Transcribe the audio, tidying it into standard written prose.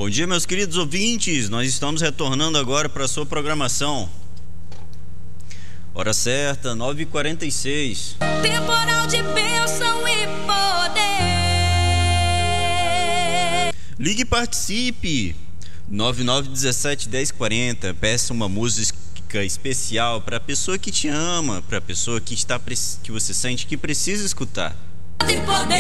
Bom dia, meus queridos ouvintes. Nós estamos retornando agora para a sua programação. Hora certa, 9h46. Temporal de bênção e poder. Ligue e participe. 9917-1040. Peça uma música especial para a pessoa que te ama, para a pessoa que você sente que precisa escutar. De poder.